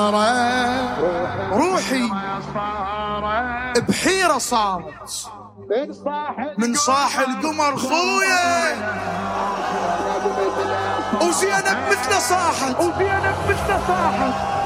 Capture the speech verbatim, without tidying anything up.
صارت روحي بحيرة صارت من صاح القمر خويا وزينب مثل صاحت وزينب مثل صاحت